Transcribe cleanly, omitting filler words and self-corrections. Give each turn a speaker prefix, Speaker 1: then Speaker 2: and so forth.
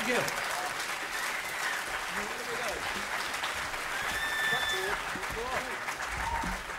Speaker 1: Thank you.
Speaker 2: Where do we go? Back to you. Go on.